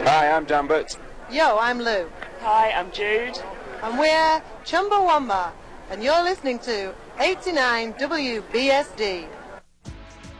Hi, I'm Dan Butts. Yo, I'm Lou. Hi, I'm Jude. And we're Chumbawamba, and you're listening to 89 WBSD.